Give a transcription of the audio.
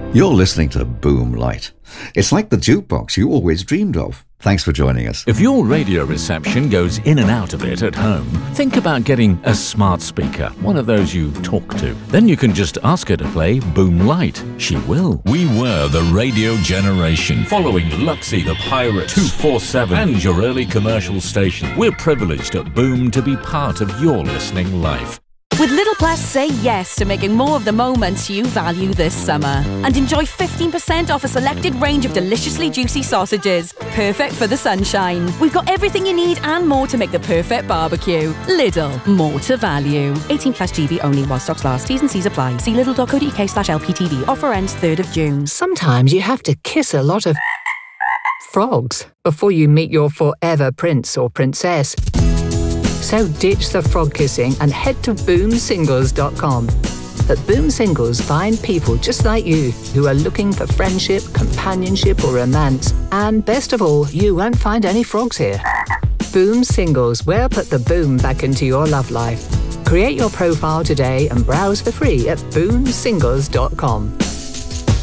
You're listening to Boom Light. It's like the jukebox you always dreamed of. Thanks for joining us. If your radio reception goes in and out of it at home, think about getting a smart speaker, one of those you talk to. Then you can just ask her to play Boom Light. She will. We were the radio generation, following Luxy the Pirates, 247, and your early commercial station. We're privileged at Boom to be part of your listening life. With Lidl Plus, say yes to making more of the moments you value this summer. And enjoy 15% off a selected range of deliciously juicy sausages. Perfect for the sunshine. We've got everything you need and more to make the perfect barbecue. Lidl, more to value. 18 plus GB only while stocks last. T's and C's apply. See lidl.co.uk/LPTV. Offer ends 3rd of June. Sometimes you have to kiss a lot of frogs before you meet your forever prince or princess. So ditch the frog kissing and head to boomsingles.com. At Boom Singles, find people just like you who are looking for friendship, companionship or romance. And best of all, you won't find any frogs here. Boom Singles, where put the boom back into your love life. Create your profile today and browse for free at boomsingles.com.